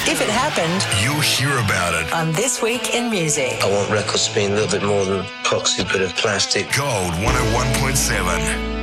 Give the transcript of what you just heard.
If it happened, you'll hear about it on This Week in Music. I want records to be a little bit more than a proxy bit of plastic. Gold 101.7.